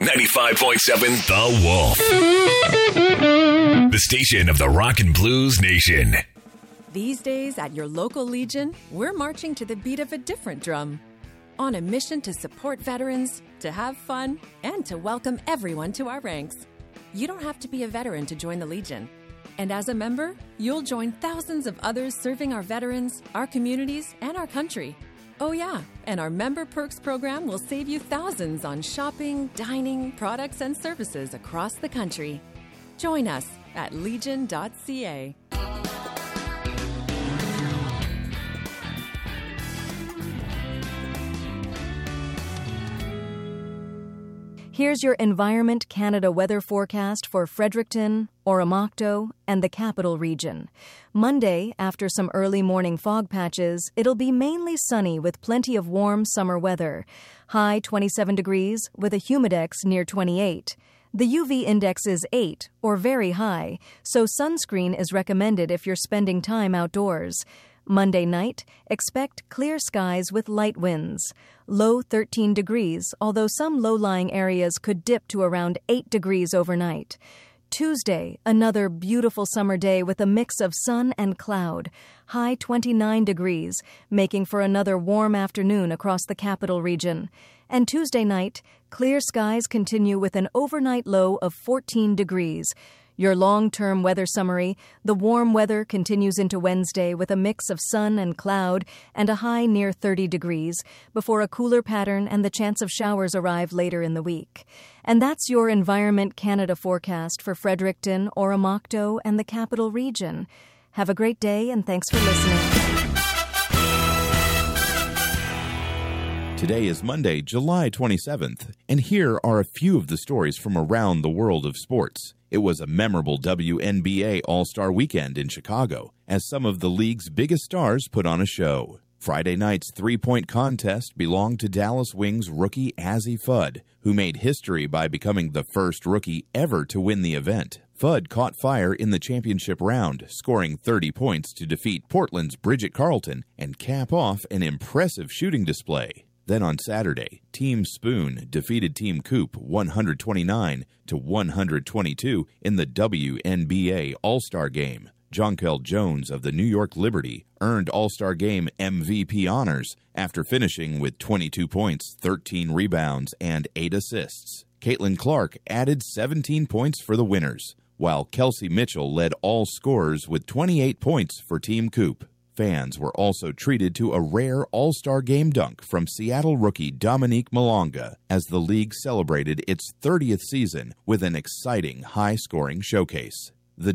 95.7 The Wolf. The station of the Rock and Blues Nation. These days at your local Legion, we're marching to the beat of a different drum. On a mission to support veterans, to have fun, and to welcome everyone to our ranks. You don't have to be a veteran to join the Legion. And as a member, you'll join thousands of others serving our veterans, our communities, and our country. Oh yeah, and our Member Perks program will save you thousands on shopping, dining, products, and services across the country. Join us at legion.ca. Here's your Environment Canada weather forecast for Fredericton, Oromocto, and the Capital Region. Monday, after some early morning fog patches, it'll be mainly sunny with plenty of warm summer weather. High 27 degrees with a humidex near 28. The UV index is 8, or very high, so sunscreen is recommended if you're spending time outdoors. Monday night, expect clear skies with light winds. Low 13 degrees, although some low-lying areas could dip to around 8 degrees overnight. Tuesday, another beautiful summer day with a mix of sun and cloud. High 29 degrees, making for another warm afternoon across the Capital Region. And Tuesday night, clear skies continue with an overnight low of 14 degrees. Your long-term weather summary: the warm weather continues into Wednesday with a mix of sun and cloud and a high near 30 degrees before a cooler pattern and the chance of showers arrive later in the week. And that's your Environment Canada forecast for Fredericton, Oromocto, and the Capital Region. Have a great day and thanks for listening. Today is Monday, July 27th, and here are a few of the stories from around the world of sports. It was a memorable WNBA All-Star Weekend in Chicago, as some of the league's biggest stars put on a show. Friday night's three-point contest belonged to Dallas Wings rookie Azzi Fudd, who made history by becoming the first rookie ever to win the event. Fudd caught fire in the championship round, scoring 30 points to defeat Portland's Bridget Carleton and cap off an impressive shooting display. Then on Saturday, Team Spoon defeated Team Coop 129-122 in the WNBA All-Star Game. Jonquel Jones of the New York Liberty earned All-Star Game MVP honors after finishing with 22 points, 13 rebounds, and 8 assists. Caitlin Clark added 17 points for the winners, while Kelsey Mitchell led all scorers with 28 points for Team Coop. Fans were also treated to a rare All-Star Game dunk from Seattle rookie Dominique Malonga as the league celebrated its 30th season with an exciting high-scoring showcase. The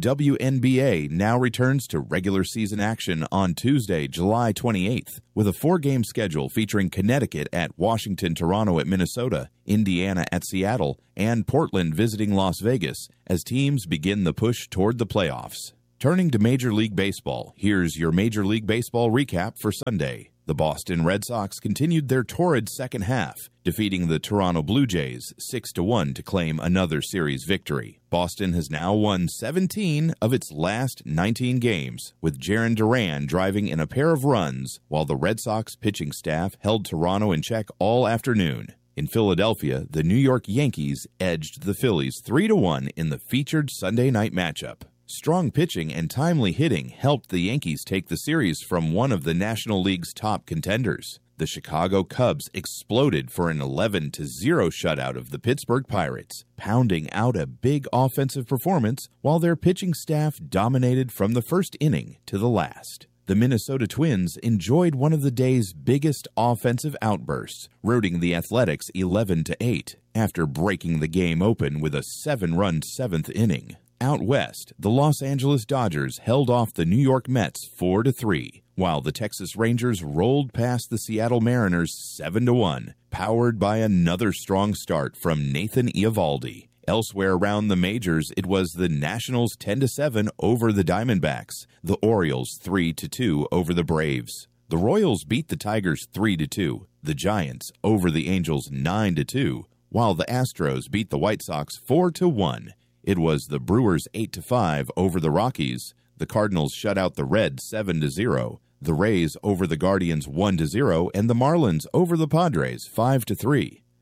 WNBA now returns to regular season action on Tuesday, July 28th, with a 4-game schedule featuring Connecticut at Washington, Toronto at Minnesota, Indiana at Seattle, and Portland visiting Las Vegas as teams begin the push toward the playoffs. Turning to Major League Baseball, here's your Major League Baseball recap for Sunday. The Boston Red Sox continued their torrid second half, defeating the Toronto Blue Jays 6-1 to claim another series victory. Boston has now won 17 of its last 19 games, with Jarren Duran driving in a pair of runs, while the Red Sox pitching staff held Toronto in check all afternoon. In Philadelphia, the New York Yankees edged the Phillies 3-1 in the featured Sunday night matchup. Strong pitching and timely hitting helped the Yankees take the series from one of the National League's top contenders. The Chicago Cubs exploded for an 11-0 shutout of the Pittsburgh Pirates, pounding out a big offensive performance while their pitching staff dominated from the first inning to the last. The Minnesota Twins enjoyed one of the day's biggest offensive outbursts, routing the Athletics 11-8 after breaking the game open with a 7-run seventh inning. Out west, the Los Angeles Dodgers held off the New York Mets 4-3, while the Texas Rangers rolled past the Seattle Mariners 7-1, powered by another strong start from Nathan Eovaldi. Elsewhere around the majors, it was the Nationals 10-7 over the Diamondbacks, the Orioles 3-2 over the Braves. The Royals beat the Tigers 3-2, the Giants over the Angels 9-2, while the Astros beat the White Sox 4-1. It was the Brewers 8-5 over the Rockies. The Cardinals shut out the Reds 7-0. The Rays over the Guardians 1-0, and the Marlins over the Padres 5-3.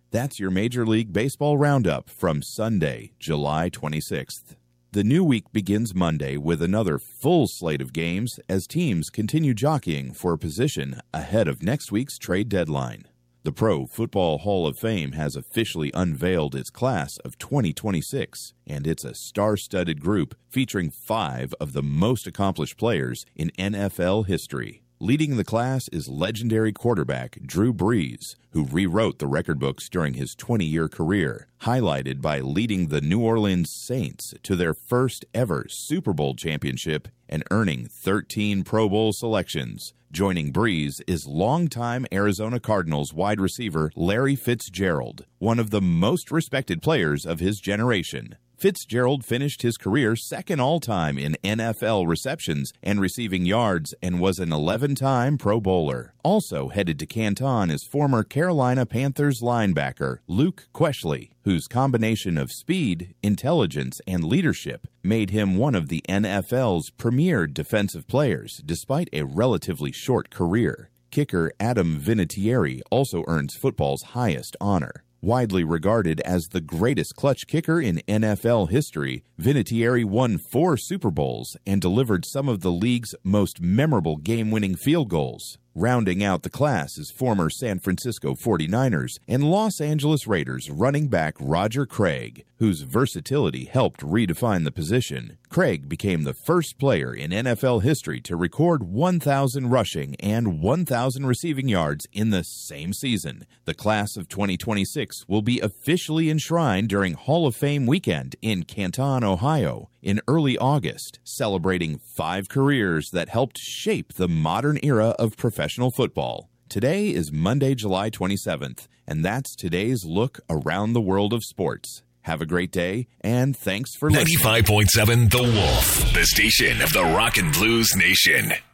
That's your Major League Baseball roundup from Sunday, July 26th. The new week begins Monday with another full slate of games as teams continue jockeying for a position ahead of next week's trade deadline. The Pro Football Hall of Fame has officially unveiled its class of 2026, and it's a star-studded group featuring 5 of the most accomplished players in NFL history. Leading the class is legendary quarterback Drew Brees, who rewrote the record books during his 20-year career, highlighted by leading the New Orleans Saints to their first ever Super Bowl championship and earning 13 Pro Bowl selections. Joining Brees is longtime Arizona Cardinals wide receiver Larry Fitzgerald, one of the most respected players of his generation. Fitzgerald finished his career second all-time in NFL receptions and receiving yards and was an 11-time Pro Bowler. Also headed to Canton is former Carolina Panthers linebacker Luke Queshley, whose combination of speed, intelligence, and leadership made him one of the NFL's premier defensive players despite a relatively short career. Kicker Adam Vinatieri also earns football's highest honor. Widely regarded as the greatest clutch kicker in NFL history, Vinatieri won 4 Super Bowls and delivered some of the league's most memorable game-winning field goals. Rounding out the class is former San Francisco 49ers and Los Angeles Raiders running back Roger Craig, whose versatility helped redefine the position. Craig became the first player in NFL history to record 1,000 rushing and 1,000 receiving yards in the same season. The class of 2026 will be officially enshrined during Hall of Fame weekend in Canton, Ohio, in early August, celebrating 5 careers that helped shape the modern era of professional football. Today is Monday, July 27th, and that's today's look around the world of sports. Have a great day, and thanks for listening. 95.7 The Wolf, the station of the Rock and Blues Nation.